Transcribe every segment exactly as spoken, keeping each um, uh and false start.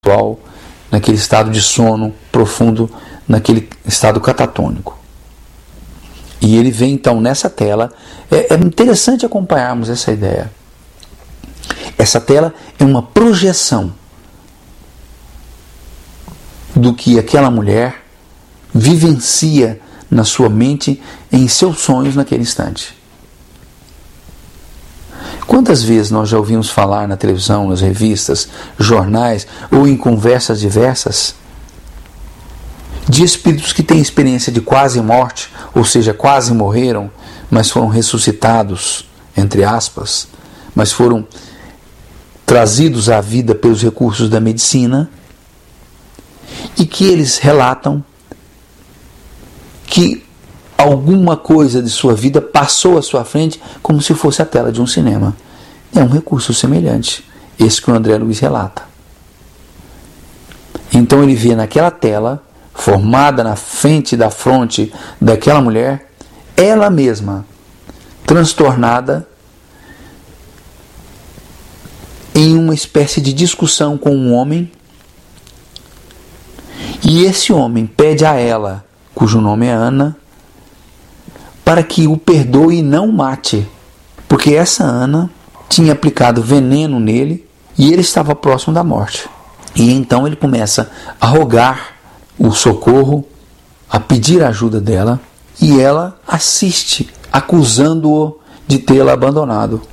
naquele estado de sono profundo, naquele estado catatônico. E ele vê então nessa tela, é, é interessante acompanharmos essa ideia. Essa tela é uma projeção do que aquela mulher vivencia na sua mente, em seus sonhos naquele instante. Quantas vezes nós já ouvimos falar na televisão, nas revistas, jornais ou em conversas diversas de espíritos que têm experiência de quase morte, ou seja, quase morreram, mas foram ressuscitados, entre aspas, mas foram trazidos à vida pelos recursos da medicina, e que eles relatam que alguma coisa de sua vida passou à sua frente como se fosse a tela de um cinema. É um recurso semelhante, esse que o André Luiz relata. Então ele vê naquela tela, formada na frente da fronte daquela mulher, ela mesma, transtornada, em uma espécie de discussão com um homem, e esse homem pede a ela, cujo nome é Ana, para que o perdoe e não mate, porque essa Ana tinha aplicado veneno nele e ele estava próximo da morte. E então ele começa a rogar o socorro, a pedir a ajuda dela, e ela assiste, acusando-o de tê-la abandonado.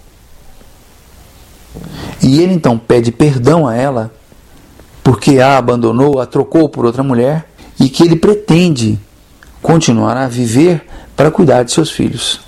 E ele então pede perdão a ela, porque a abandonou, a trocou por outra mulher, e que ele pretende continuar a viver para cuidar de seus filhos.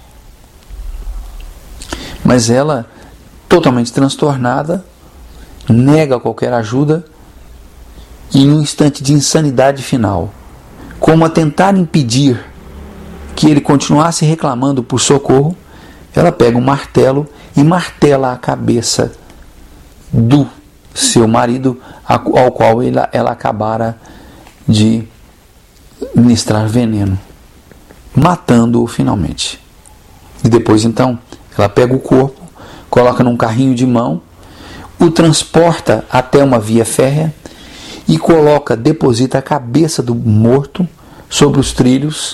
Mas ela, totalmente transtornada, nega qualquer ajuda, e em um instante de insanidade final, como a tentar impedir que ele continuasse reclamando por socorro, ela pega um martelo e martela a cabeça do seu marido, ao qual ela, ela acabara de ministrar veneno, matando-o finalmente. E depois então ela pega o corpo, coloca num carrinho de mão, o transporta até uma via férrea e coloca, deposita a cabeça do morto sobre os trilhos,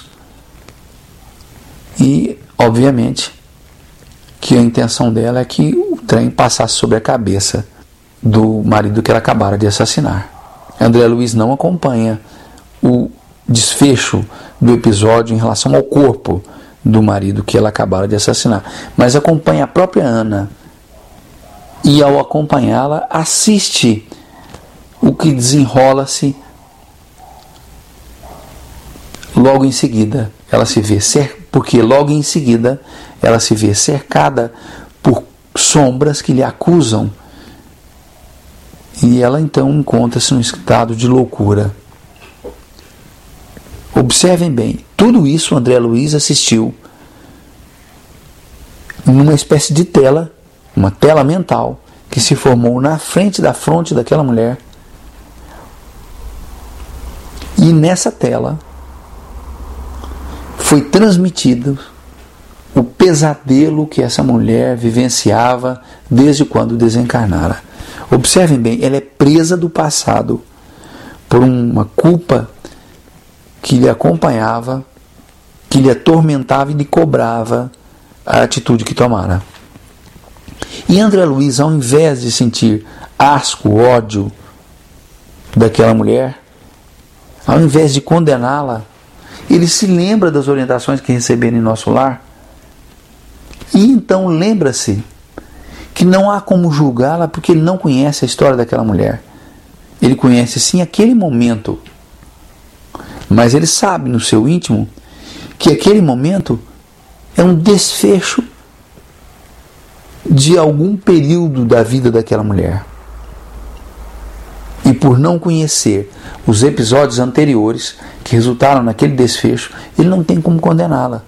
e obviamente que a intenção dela é que o trem passasse sobre a cabeça do marido que ela acabara de assassinar. André Luiz não acompanha o desfecho do episódio em relação ao corpo do marido que ela acabara de assassinar, mas acompanha a própria Ana, e ao acompanhá-la assiste o que desenrola-se logo em seguida. Ela se vê cer- porque logo em seguida ela se vê cercada por sombras que lhe acusam, e ela então encontra-se num estado de loucura. Observem bem, tudo isso André Luiz assistiu numa espécie de tela, uma tela mental, que se formou na frente da fronte daquela mulher. E nessa tela foi transmitido o pesadelo que essa mulher vivenciava desde quando desencarnara. Observem bem, ela é presa do passado por uma culpa que lhe acompanhava, que lhe atormentava e lhe cobrava a atitude que tomara. E André Luiz, ao invés de sentir asco, ódio daquela mulher, ao invés de condená-la, ele se lembra das orientações que receberam em Nosso Lar, e então lembra-se que não há como julgá-la porque ele não conhece a história daquela mulher. Ele conhece sim aquele momento, mas ele sabe no seu íntimo que aquele momento é um desfecho de algum período da vida daquela mulher. E por não conhecer os episódios anteriores que resultaram naquele desfecho, ele não tem como condená-la.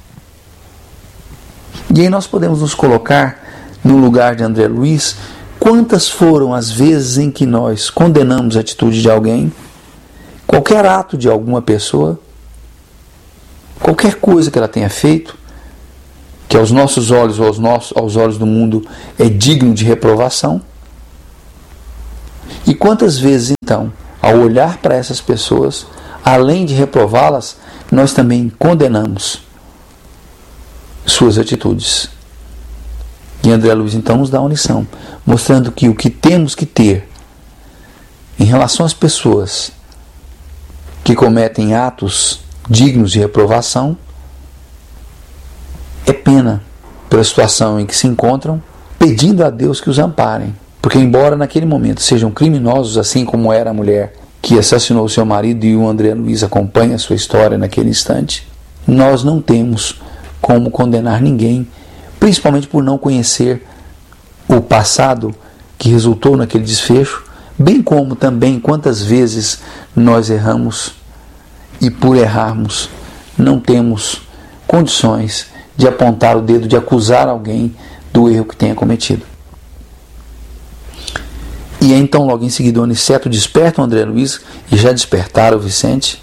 E aí nós podemos nos colocar no lugar de André Luiz. Quantas foram as vezes em que nós condenamos a atitude de alguém, qualquer ato de alguma pessoa, qualquer coisa que ela tenha feito, que aos nossos olhos ou aos, nossos, aos olhos do mundo é digno de reprovação, E quantas vezes, então, ao olhar para essas pessoas, além de reprová-las, nós também condenamos suas atitudes. E André Luiz então nos dá uma lição, mostrando que o que temos que ter em relação às pessoas que cometem atos dignos de reprovação é pena pela situação em que se encontram, pedindo a Deus que os amparem. Porque embora naquele momento sejam criminosos, assim como era a mulher que assassinou seu marido, e o André Luiz acompanha a sua história naquele instante, nós não temos como condenar ninguém, principalmente por não conhecer o passado que resultou naquele desfecho, bem como também quantas vezes nós erramos e por errarmos não temos condições de apontar o dedo, de acusar alguém do erro que tenha cometido. E então logo em seguida o Aniceto desperta o André Luiz, e já despertaram o Vicente.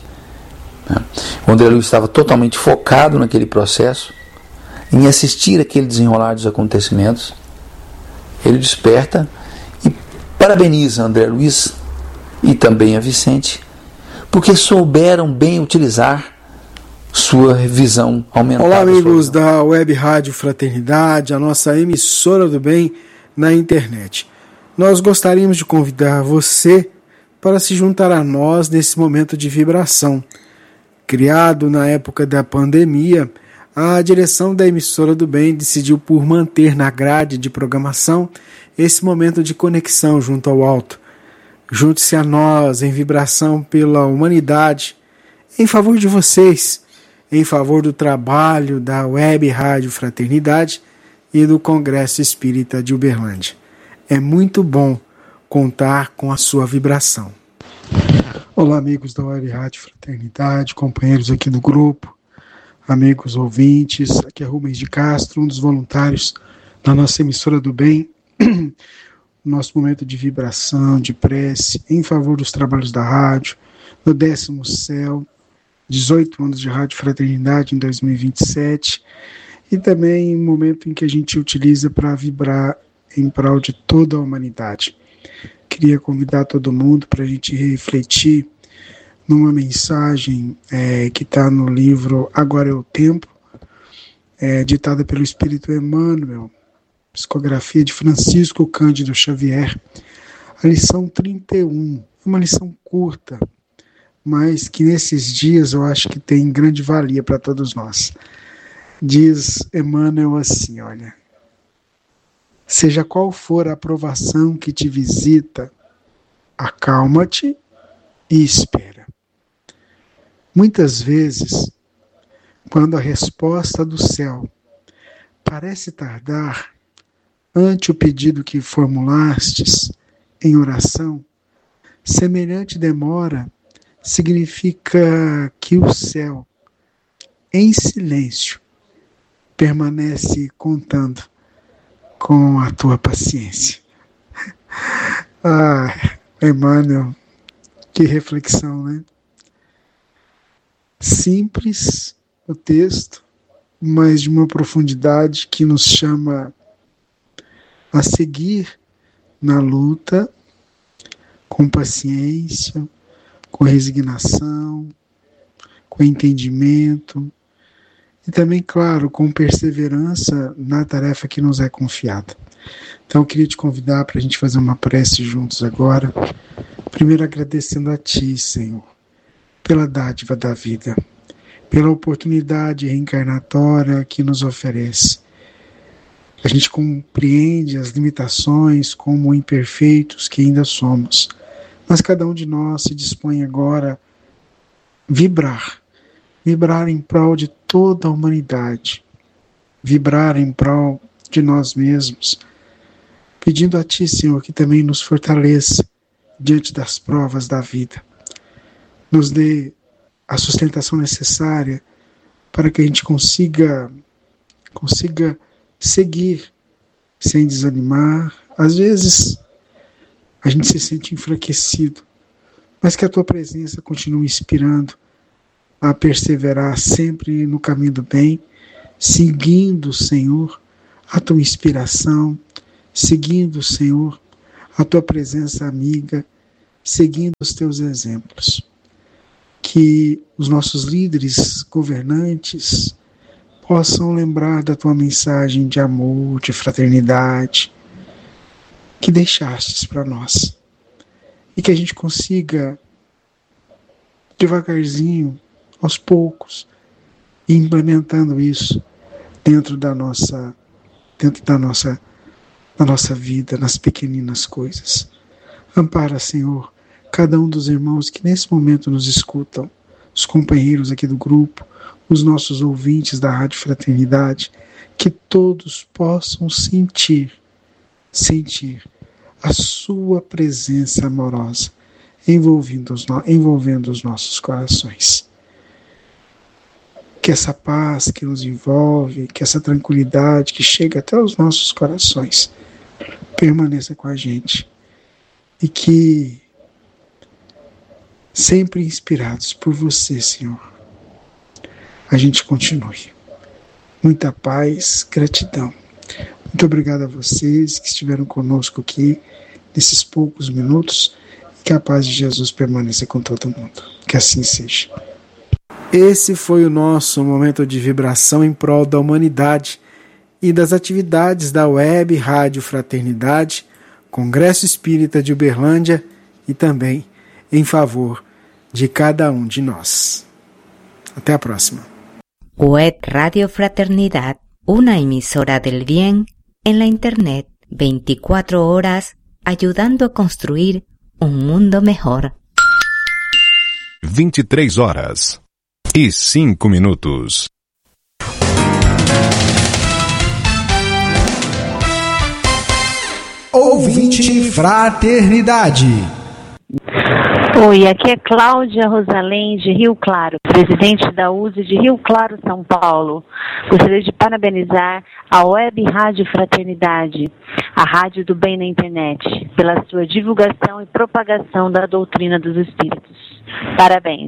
O André Luiz estava totalmente focado naquele processo, em assistir aquele desenrolar dos acontecimentos. Ele desperta e parabeniza André Luiz e também a Vicente, porque souberam bem utilizar sua visão aumentada. Olá, amigos da Web Rádio Fraternidade, a nossa emissora do bem na internet. Nós gostaríamos de convidar você para se juntar a nós nesse momento de vibração. Criado na época da pandemia, a direção da emissora do bem decidiu por manter na grade de programação esse momento de conexão junto ao alto. Junte-se a nós em vibração pela humanidade, em favor de vocês, em favor do trabalho da Web Rádio Fraternidade e do Congresso Espírita de Uberlândia. É muito bom contar com a sua vibração. Olá, amigos da Web Rádio Fraternidade, companheiros aqui do grupo, amigos ouvintes, aqui é Rubens de Castro, um dos voluntários da nossa emissora do bem, nosso momento de vibração, de prece, em favor dos trabalhos da rádio, no décimo céu, dezoito anos de Rádio Fraternidade em dois mil e vinte e sete, e também um momento em que a gente utiliza para vibrar em prol de toda a humanidade. Queria convidar todo mundo para a gente refletir numa mensagem é, que está no livro Agora é o Tempo, é, ditada pelo Espírito Emmanuel, psicografia de Francisco Cândido Xavier, a lição trinta e um, uma lição curta, mas que nesses dias eu acho que tem grande valia para todos nós. Diz Emmanuel assim, olha: seja qual for a provação que te visita, acalma-te e espera. Muitas vezes, quando a resposta do céu parece tardar ante o pedido que formulastes em oração, semelhante demora significa que o céu, em silêncio, permanece contando com a tua paciência. Ah, Emmanuel, que reflexão, né? Simples o texto, mas de uma profundidade que nos chama a seguir na luta, com paciência, com resignação, com entendimento, e também, claro, com perseverança na tarefa que nos é confiada. Então, eu queria te convidar para a gente fazer uma prece juntos agora. Primeiro, agradecendo a Ti, Senhor, pela dádiva da vida, pela oportunidade reencarnatória que nos oferece. A gente compreende as limitações como imperfeitos que ainda somos, mas cada um de nós se dispõe agora a vibrar, vibrar em prol de toda a humanidade, vibrar em prol de nós mesmos, pedindo a Ti, Senhor, que também nos fortaleça diante das provas da vida, nos dê a sustentação necessária para que a gente consiga, consiga seguir sem desanimar. Às vezes a gente se sente enfraquecido, mas que a Tua presença continue inspirando a perseverar sempre no caminho do bem, seguindo, Senhor, a Tua inspiração, seguindo, Senhor, a tua presença amiga, seguindo os teus exemplos. Que os nossos líderes governantes possam lembrar da tua mensagem de amor, de fraternidade, que deixastes para nós. E que a gente consiga, devagarzinho, aos poucos, ir implementando isso dentro da nossa, dentro da nossa, da nossa vida, nas pequeninas coisas. Ampara, Senhor, cada um dos irmãos que nesse momento nos escutam, os companheiros aqui do grupo, os nossos ouvintes da Rádio Fraternidade, que todos possam sentir, sentir a sua presença amorosa envolvendo os, no, envolvendo os nossos corações. Que essa paz que nos envolve, que essa tranquilidade que chega até os nossos corações permaneça com a gente. E que, sempre inspirados por você, Senhor, a gente continue. Muita paz, gratidão. Muito obrigado a vocês que estiveram conosco aqui nesses poucos minutos. Que a paz de Jesus permaneça com todo mundo. Que assim seja. Esse foi o nosso momento de vibração em prol da humanidade e das atividades da Web Rádio Fraternidade, Congresso Espírita de Uberlândia e também em favor de cada um de nós. Até a próxima. Web Radio Fraternidad, una emisora del bien en la Internet, veinticuatro horas ayudando a construir un mundo mejor. vinte e três horas e cinco minutos. Ouvinte Fraternidade. Oi, aqui é Cláudia Rosalém de Rio Claro, presidente da U S E de Rio Claro, São Paulo. Gostaria de parabenizar a Web Rádio Fraternidade, a rádio do bem na internet, pela sua divulgação e propagação da doutrina dos espíritos. Parabéns.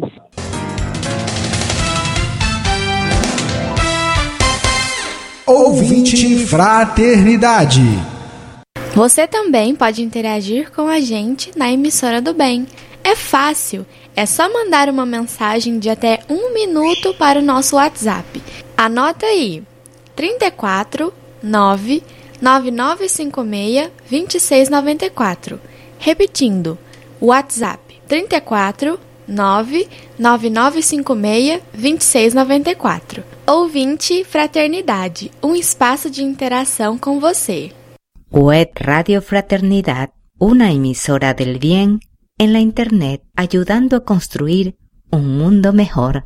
Ouvinte Fraternidade. Você também pode interagir com a gente na emissora do bem. É fácil, é só mandar uma mensagem de até um minuto para o nosso WhatsApp. Anota aí, trinta e quatro, nove, nove nove cinco seis, dois seis nove quatro. Repetindo, WhatsApp trinta e quatro, nove, nove nove cinco seis, dois seis nove quatro. Ouvinte Fraternidade, um espaço de interação com você. Web Radio Fraternidad, una emisora del bien en la Internet, ayudando a construir un mundo mejor.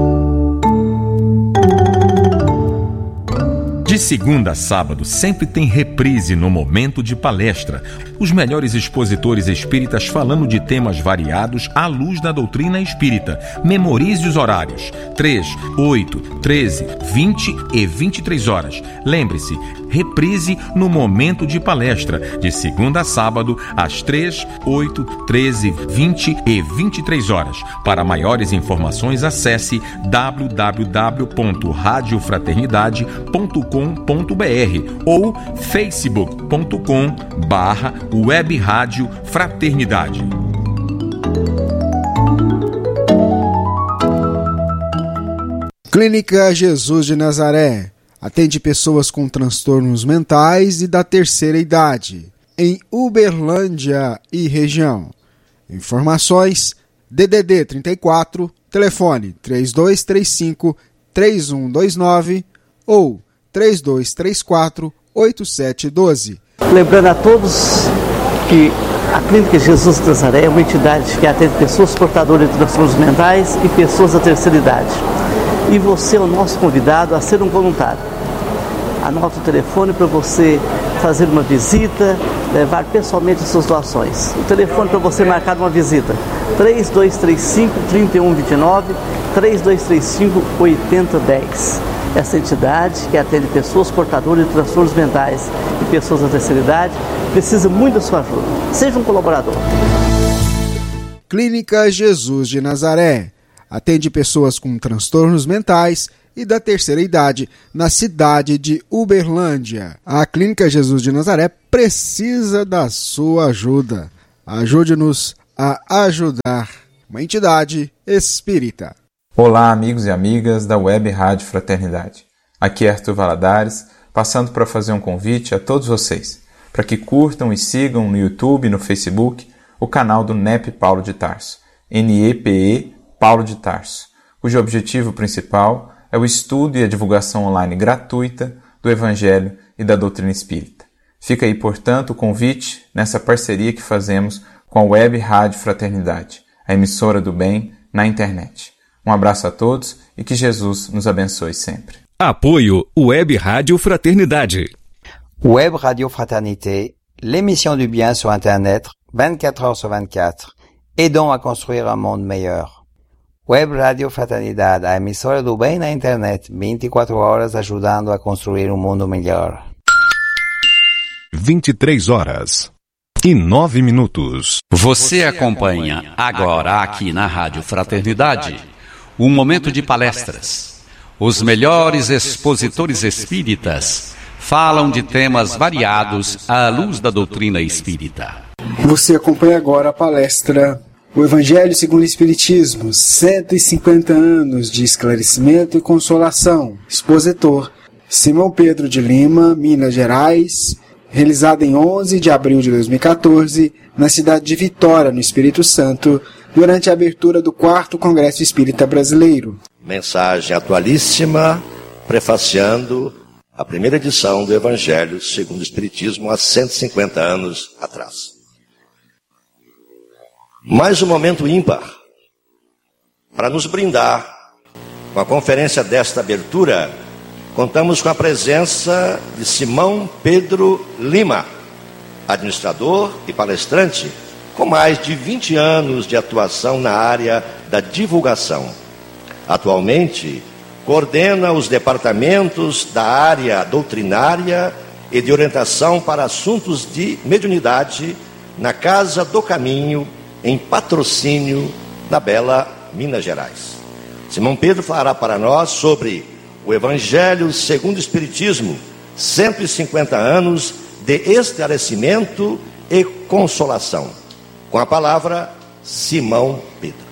De segunda a sábado, sempre tem reprise no Momento de Palestra. Os melhores expositores espíritas falando de temas variados à luz da doutrina espírita. Memorize os horários: três, oito, treze, vinte e vinte e três horas. Lembre-se, reprise no Momento de Palestra, de segunda a sábado, às três, oito, treze, vinte e vinte e três horas. Para maiores informações, acesse w w w ponto rádio fraternidade ponto com ponto b r ou facebook ponto com barra web rádio fraternidade. Clínica Jesus de Nazaré atende pessoas com transtornos mentais e da terceira idade, em Uberlândia e região. Informações: D D D trinta e quatro, telefone três dois três cinco, três um dois nove ou três dois três quatro, oito sete um dois. Lembrando a todos que a Clínica Jesus de Nazaré é uma entidade que atende pessoas portadoras de transtornos mentais e pessoas da terceira idade. E você é o nosso convidado a ser um voluntário. Anota o telefone para você fazer uma visita, levar pessoalmente as suas doações. O telefone para você marcar uma visita: três dois três cinco, três um dois nove, três dois três cinco, oito zero um zero. Essa entidade que atende pessoas portadoras de transtornos mentais e pessoas da terceira idade precisa muito da sua ajuda. Seja um colaborador. Clínica Jesus de Nazaré atende pessoas com transtornos mentais e da terceira idade, na cidade de Uberlândia. A Clínica Jesus de Nazaré precisa da sua ajuda. Ajude-nos a ajudar. Uma entidade espírita. Olá, amigos e amigas da Web Rádio Fraternidade. Aqui é Arthur Valadares, passando para fazer um convite a todos vocês, para que curtam e sigam no YouTube e no Facebook o canal do N E P Paulo de Tarso, N E P E Paulo de Tarso, cujo objetivo principal é o estudo e a divulgação online gratuita do Evangelho e da doutrina espírita. Fica aí, portanto, o convite nessa parceria que fazemos com a Web Rádio Fraternidade, a emissora do bem na internet. Um abraço a todos e que Jesus nos abençoe sempre. Apoio Web Rádio Fraternidade. Web Radio Fraternité, l'émission du bien sur Internet, vingt-quatre heures sur vingt-quatre, aidant à construire un monde meilleur. Web Radio Fraternidade, a emissora do bem na internet, vinte e quatro horas ajudando a construir um mundo melhor. vinte e três horas e nove minutos. Você acompanha agora aqui na Rádio Fraternidade um momento de palestras. Os melhores expositores espíritas falam de temas variados à luz da doutrina espírita. Você acompanha agora a palestra O Evangelho segundo o Espiritismo, cento e cinquenta anos de esclarecimento e consolação. Expositor Simão Pedro de Lima, Minas Gerais, realizada em onze de abril de dois mil e quatorze, na cidade de Vitória, no Espírito Santo, durante a abertura do quarto Congresso Espírita Brasileiro. Mensagem atualíssima, prefaciando a primeira edição do Evangelho segundo o Espiritismo há cento e cinquenta anos atrás. Mais um momento ímpar para nos brindar com a conferência desta abertura. Contamos com a presença de Simão Pedro Lima, administrador e palestrante com mais de vinte anos de atuação na área da divulgação. Atualmente, coordena os departamentos da área doutrinária e de orientação para assuntos de mediunidade na Casa do Caminho, em Patrocínio, na bela Minas Gerais. Simão Pedro falará para nós sobre o Evangelho segundo o Espiritismo, cento e cinquenta anos de esclarecimento e consolação. Com a palavra, Simão Pedro.